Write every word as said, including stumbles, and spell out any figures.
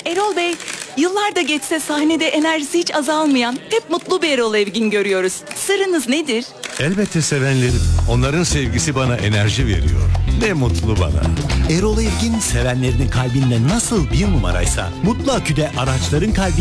Erol Bey, yıllar da geçse sahnede enerjisi hiç azalmayan, hep mutlu bir Erol Evgin görüyoruz. Sırrınız nedir? Elbette sevenlerim. Onların sevgisi bana enerji veriyor. Ne mutlu bana. Erol Evgin sevenlerinin kalbinde nasıl bir numaraysa Mutlu Akü'de araçların kalbinde